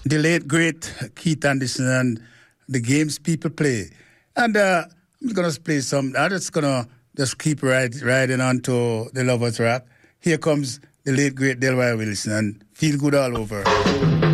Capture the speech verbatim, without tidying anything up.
the late, great Keith Anderson and the games people play. And uh, I'm going to play some. I'm just going to just keep ride, riding on to the Lovers Rock. Here comes the late, great Delroy Wilson and Feel Good All Over.